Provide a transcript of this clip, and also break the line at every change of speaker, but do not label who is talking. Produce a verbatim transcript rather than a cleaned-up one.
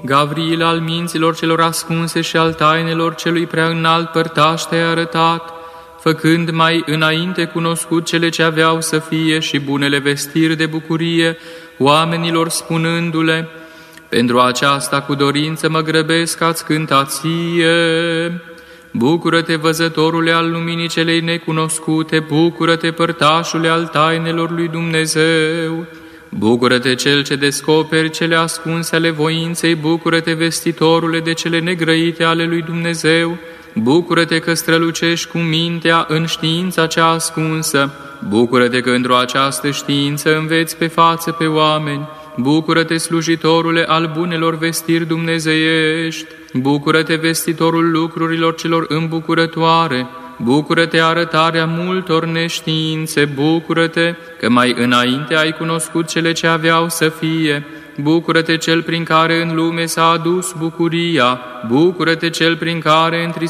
Gavriil, al minților celor ascunse și al tainelor celui prea înalt părtaș te-ai arătat, făcând mai înainte cunoscut cele ce aveau să fie și bunele vestiri de bucurie oamenilor, spunându-le: pentru aceasta cu dorință mă grăbesc a-ți cânta ție. Bucură-te, văzătorule al luminii celei necunoscute, bucură-te, părtașule al tainelor lui Dumnezeu. Bucură-te, cel ce descoperi cele ascunse ale voinței, bucură-te, vestitorule de cele negrăite ale lui Dumnezeu. Bucură-te că strălucești cu mintea în știința cea ascunsă. Bucură-te că într-o această știință înveți pe față pe oameni. Bucură-te, slujitorule al bunelor vestiri dumnezeiești. Bucură-te, vestitorul lucrurilor celor îmbucurătoare. Bucură-te, arătarea multor neștiințe. Bucură-te că mai înainte ai cunoscut cele ce aveau să fie. Bucură-te, cel prin care în lume s-a adus bucuria. Bucură-te, cel prin care într